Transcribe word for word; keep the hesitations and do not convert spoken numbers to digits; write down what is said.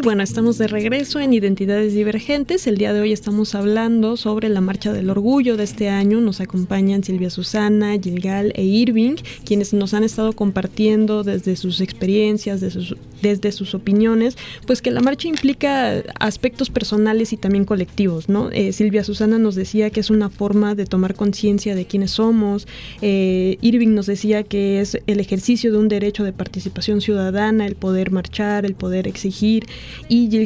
Y bueno, estamos de regreso en Identidades Divergentes. El día de hoy estamos hablando sobre la Marcha del Orgullo de este año. Nos acompañan Silvia Susana, Gilgal e Irving, quienes nos han estado compartiendo desde sus experiencias, desde sus, desde sus opiniones, pues que la marcha implica aspectos personales y también colectivos, ¿no? Eh, Silvia Susana nos decía que es una forma de tomar conciencia de quiénes somos. Eh, Irving nos decía que es el ejercicio de un derecho de participación ciudadana, el poder marchar, el poder exigir, y